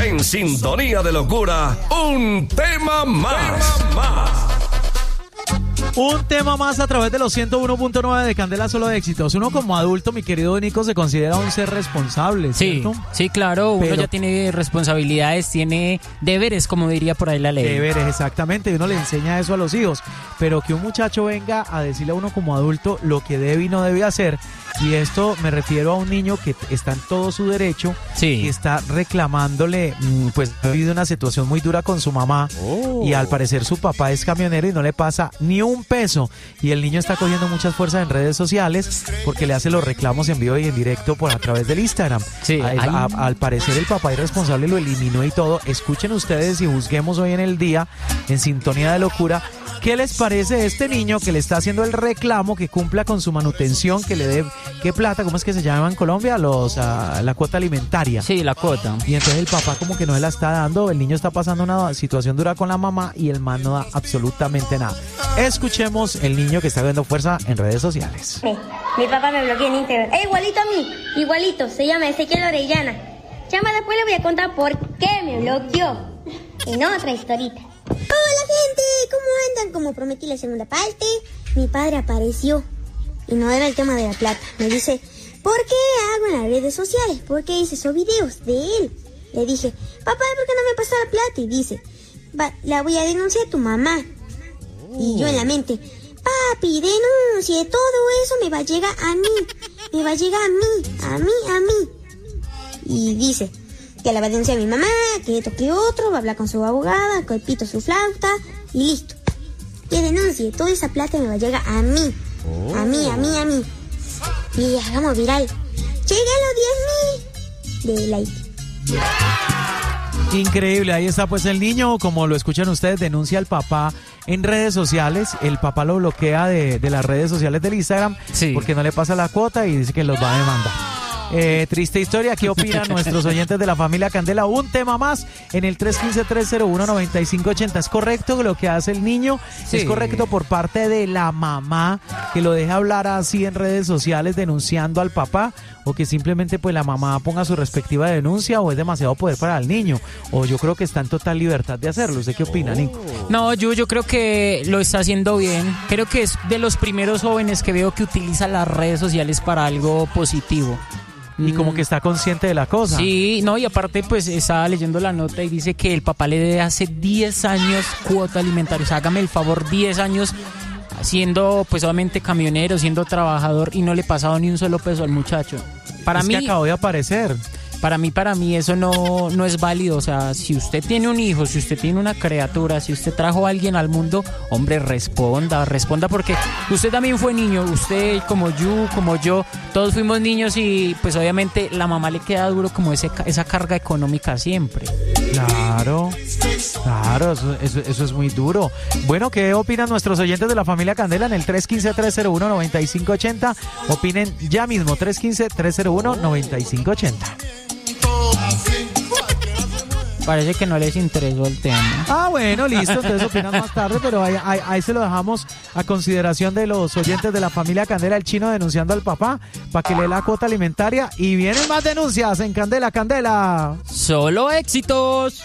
En sintonía de locura, un tema más. Un tema más a través de los 101.9 de Candela Solo Éxitos. Uno como adulto, mi querido Nico, se considera un ser responsable, ¿cierto? Sí, claro. Uno Pero ya tiene responsabilidades, tiene deberes, como diría por ahí la ley. Deberes, exactamente. Y uno le enseña eso a los hijos. Pero que un muchacho venga a decirle a uno como adulto lo que debe y no debe hacer. Y esto me refiero a un niño que está en todo su derecho, que está reclamándole, pues ha vivido una situación muy dura con su mamá y al parecer su papá es camionero y no le pasa ni un peso. Y el niño está cogiendo muchas fuerzas en redes sociales porque le hace los reclamos en vivo y en directo a través del Instagram. Al parecer el papá irresponsable lo eliminó y todo. Escuchen ustedes y juzguemos hoy en el día, en sintonía de locura, ¿qué les parece este niño que le está haciendo el reclamo, que cumpla con su manutención, que le dé, qué plata, cómo es que se llama en Colombia? La cuota alimentaria. Sí, la cuota. Y entonces el papá como que no se la está dando, el niño está pasando una situación dura con la mamá y el man no da absolutamente nada. Escuchemos el niño que está dando fuerza en redes sociales. Mi papá me bloqueó en Instagram. Igualito a mí, igualito, se llama Ezequiel Orellana. Chama, después le voy a contar por qué me bloqueó. En otra historita. Hola gente, ¿cómo andan? Como prometí la segunda parte, mi padre apareció. Y no era el tema de la plata. Me dice, ¿por qué hago en las redes sociales? ¿Por qué hice esos videos de él? Le dije, papá, ¿por qué no me pasa la plata? Y dice, la voy a denunciar a tu mamá. Y yo en la mente, papi, denuncie, todo eso me va a llegar a mí. Me va a llegar a mí. Y dice que la va a denunciar a mi mamá, que esto, que otro, va a hablar con su abogada, con el pito su flauta, y listo. Que denuncie, toda esa plata me va a llegar a mí. A mí. Y hagamos viral. Llegué a los 10,000 de like. Increíble, ahí está pues el niño, como lo escuchan ustedes, denuncia al papá en redes sociales. El papá lo bloquea de las redes sociales del Instagram porque no le pasa la cuota y dice que los va a demandar. Triste historia. ¿Qué opinan nuestros oyentes de la familia Candela? Un tema más en el 315-301-9580. ¿Es correcto lo que hace el niño? Sí. ¿Es correcto por parte de la mamá que lo deja hablar así en redes sociales denunciando al papá? ¿O que simplemente pues la mamá ponga su respectiva denuncia? ¿O es demasiado poder para el niño? ¿O yo creo que está en total libertad de hacerlo? ¿Usted qué opina, Nico? No, yo creo que lo está haciendo bien. Creo que es de los primeros jóvenes que veo que utiliza las redes sociales para algo positivo. Y como que está consciente de la cosa. Sí, no, y aparte pues estaba leyendo la nota y dice que el papá le debe hace 10 años cuota alimentaria. O sea, hágame el favor, 10 años siendo pues obviamente camionero, siendo trabajador y no le ha pasado ni un solo peso al muchacho. Para mí, que acabó de aparecer. Para mí eso no es válido. O sea, si usted tiene un hijo, si usted tiene una criatura, si usted trajo a alguien al mundo, hombre, responda porque usted también fue niño, usted como yo, todos fuimos niños y pues obviamente la mamá le queda duro como esa carga económica siempre. Claro, eso es muy duro. Bueno, ¿qué opinan nuestros oyentes de la familia Candela en el 315-301-9580? Opinen ya mismo, 315-301-9580. Parece que no les interesó el tema. Bueno, listo, entonces opinan más tarde, pero ahí se lo dejamos a consideración de los oyentes de la familia Candela, el chino denunciando al papá para que le dé la cuota alimentaria y vienen más denuncias en Candela. Solo éxitos.